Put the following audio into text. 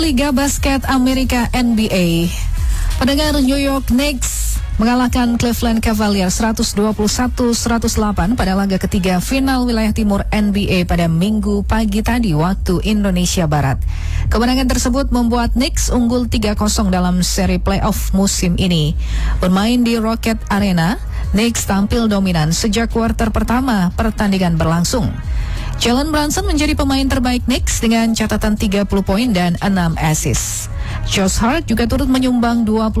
Liga Basket Amerika NBA. Pendengar, New York Knicks mengalahkan Cleveland Cavaliers 121-108 pada laga ketiga final wilayah timur NBA pada Minggu pagi tadi waktu Indonesia Barat. Kemenangan tersebut membuat Knicks unggul 3-0 dalam seri playoff musim ini. Bermain di Rocket Arena, Knicks tampil dominan sejak kuarter pertama pertandingan berlangsung. Jalen Brunson menjadi pemain terbaik Knicks dengan catatan 30 poin dan 6 assist. Josh Hart juga turut menyumbang 20